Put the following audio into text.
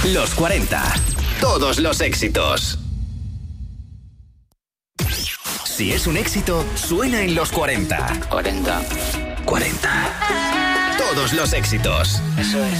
Los 40. Todos los éxitos. Si es un éxito, suena en los 40. 40. 40. Todos los éxitos. Eso es.